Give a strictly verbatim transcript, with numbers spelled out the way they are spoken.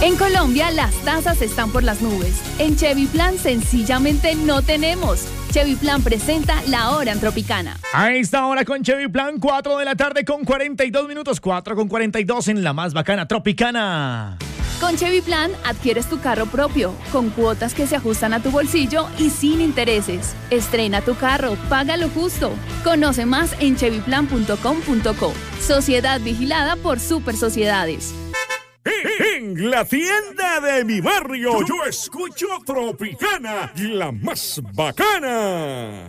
En Colombia, las tasas están por las nubes. En Chevy Plan, sencillamente no tenemos. Chevy Plan presenta La Hora en Tropicana. A esta hora con Chevy Plan, cuatro de la tarde con cuarenta y dos minutos, cuatro con cuarenta y dos en la más bacana Tropicana. Con Chevy Plan, adquieres tu carro propio, con cuotas que se ajustan a tu bolsillo y sin intereses. Estrena tu carro, paga lo justo. Conoce más en chevy plan punto com punto co. Sociedad vigilada por Super Sociedades. En la tienda de mi barrio yo escucho Tropicana, la más bacana.